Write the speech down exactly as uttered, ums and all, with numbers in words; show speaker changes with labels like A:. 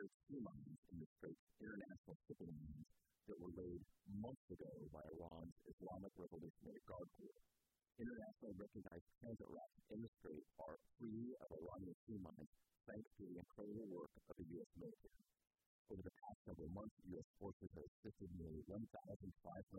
A: sea mines in the Straits, international shipping lines that were laid months ago by Iran's Islamic Revolutionary Guard Corps. Internationally recognized transit routes in the Strait are free of Iranian sea mines thanks to the incredible work of the U S military. Over the past several months, U S forces have assisted nearly one thousand five